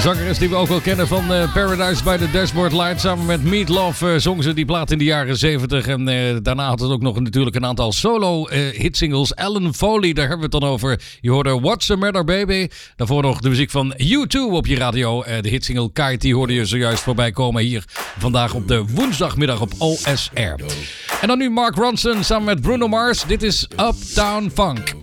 zangeres die we ook wel kennen van Paradise by the Dashboard Light. Samen met Meat Love zong ze die plaat in de jaren 70. En daarna had het ook nog natuurlijk een aantal solo hitsingles. Alan Foley, daar hebben we het dan over. Je hoorde What's the Matter Baby. Daarvoor nog de muziek van U2 op je radio. De hitsingle Kite, die hoorde je zojuist voorbij komen hier vandaag op de woensdagmiddag op OSR. En dan nu Mark Ronson samen met Bruno Mars. Dit is Uptown Funk.